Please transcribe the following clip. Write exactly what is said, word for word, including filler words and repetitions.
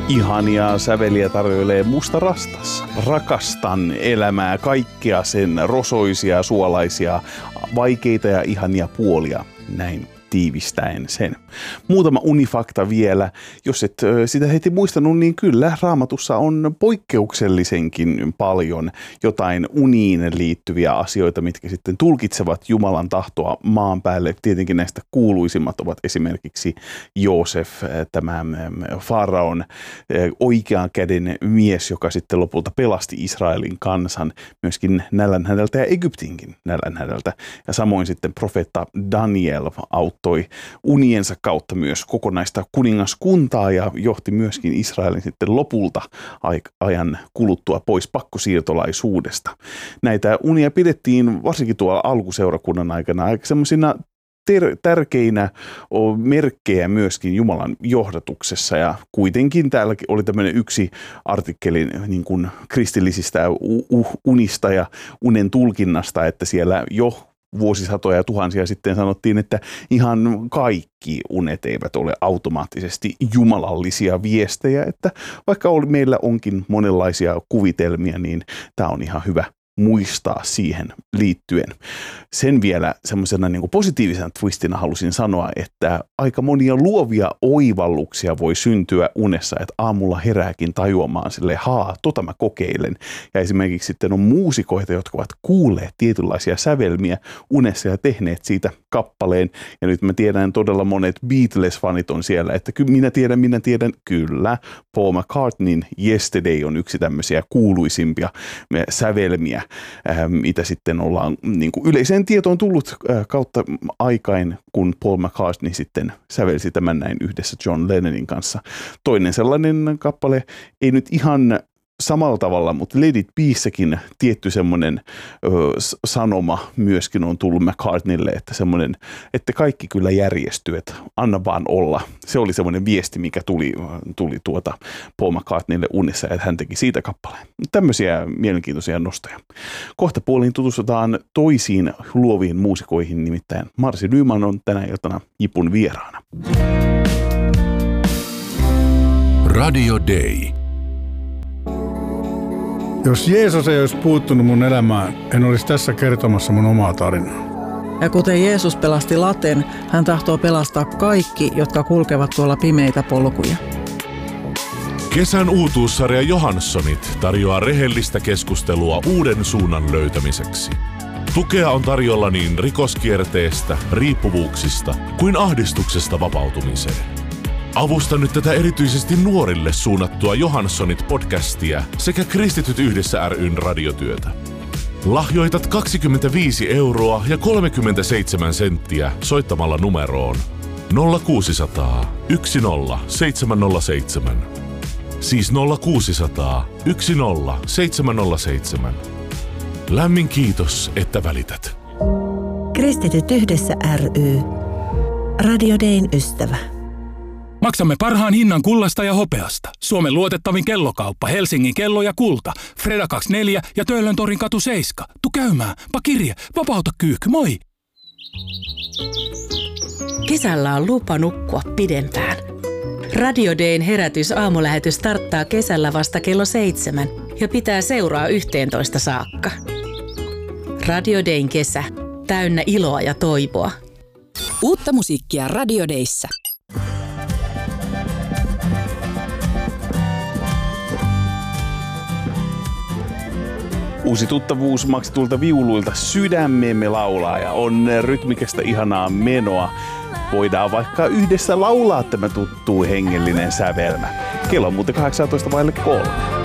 Ihania säveliä tarjoilee Musta Rastas. Rakastan elämää, kaikkia sen rosoisia, suolaisia, vaikeita ja ihania puolia. Näin tiivistäen sen. Muutama unifakta vielä. Jos et sitä heti muistanut, niin kyllä Raamatussa on poikkeuksellisenkin paljon jotain uniin liittyviä asioita, mitkä sitten tulkitsevat Jumalan tahtoa maan päälle. Tietenkin näistä kuuluisimmat ovat esimerkiksi Joosef, tämä Faraon oikean käden mies, joka sitten lopulta pelasti Israelin kansan myöskin nälänhädältä ja Egyptinkin nälänhädältä. Ja samoin sitten profeetta Daniel auttoi uniensa kautta myös kokonaista kuningaskuntaa ja johti myöskin Israelin sitten lopulta ajan kuluttua pois pakkosiirtolaisuudesta. Näitä unia pidettiin varsinkin tuolla alkuseurakunnan aikana aika semmoisina ter- tärkeinä merkkejä myöskin Jumalan johdatuksessa, ja kuitenkin täälläkin oli tämmöinen yksi artikkeli niin kuin kristillisistä u- unista ja unen tulkinnasta, että siellä jo vuosisatoja ja tuhansia sitten sanottiin, että ihan kaikki unet eivät ole automaattisesti jumalallisia viestejä, että vaikka meillä onkin monenlaisia kuvitelmia, niin tämä on ihan hyvä muistaa siihen liittyen. Sen vielä semmoisena niin kuin positiivisena twistina halusin sanoa, että aika monia luovia oivalluksia voi syntyä unessa, että aamulla herääkin tajuamaan silleen, haa, tota mä kokeilen. Ja esimerkiksi sitten on muusikoita, jotka ovat kuulleet tietynlaisia sävelmiä unessa ja tehneet siitä kappaleen. Ja nyt mä tiedän, todella monet Beatles-fanit on siellä, että kyllä minä tiedän, minä tiedän, kyllä. Paul McCartneyn Yesterday on yksi tämmöisiä kuuluisimpia sävelmiä, mitä sitten ollaan niin kuin yleiseen tietoon tullut kautta aikain, kun Paul McCartney sitten sävelsi tämän näin yhdessä John Lennonin kanssa. Toinen sellainen kappale, ei nyt ihan samalla tavalla, mutta Let It Beessäkin tietty semmoinen ö, sanoma myöskin on tullut McCartneylle, että semmoinen, että kaikki kyllä järjestyy, että anna vaan olla. Se oli semmoinen viesti, mikä tuli, tuli tuota Paul McCartneylle unissa, että hän teki siitä kappaleen. Tämmöisiä mielenkiintoisia nostoja. Kohta puoliin tutustutaan toisiin luoviin muusikoihin, nimittäin Marcy Nyman on tänä iltana Jipun vieraana. Radio Day. Jos Jeesus ei olisi puuttunut mun elämään, en olisi tässä kertomassa mun omaa tarinaa. Ja kuten Jeesus pelasti laten, hän tahtoo pelastaa kaikki, jotka kulkevat tuolla pimeitä polkuja. Kesän uutuussarja Johanssonit tarjoaa rehellistä keskustelua uuden suunnan löytämiseksi. Tukea on tarjolla niin rikoskierteestä, riippuvuuksista kuin ahdistuksesta vapautumiseen. Avusta nyt tätä erityisesti nuorille suunnattua Johanssonit-podcastia sekä Kristityt yhdessä ry:n radiotyötä. Lahjoitat kaksikymmentäviisi euroa ja kolmekymmentäseitsemän senttiä soittamalla numeroon nolla kuusisataa yksi nolla seitsemän nolla seitsemän. Siis nolla kuusisataa yksi nolla seitsemän nolla seitsemän. Lämmin kiitos, että välität. Kristityt yhdessä ry. Radio Dayn ystävä. Maksamme parhaan hinnan kullasta ja hopeasta. Suomen luotettavin kellokauppa, Helsingin kello ja kulta. Freda kaksikymmentäneljä ja Töölöntorin katu seitsemän. Tu käymään. Pakirje. Vapauta kyyhky. Moi! Kesällä on lupa nukkua pidempään. Radio Dayn herätys aamulähetys starttaa kesällä vasta kello seitsemän ja pitää seuraa yhteentoista saakka. Radio Dayn kesä. Täynnä iloa ja toivoa. Uutta musiikkia Radio Dayssä. Uusi tuttavuus maksetulta viuluilta Sydämemme laulaa ja on rytmikästä ihanaa menoa. Voidaan vaikka yhdessä laulaa tämä tuttu hengellinen sävelmä. Kello on muuten kahdeksantoista vaille kolme.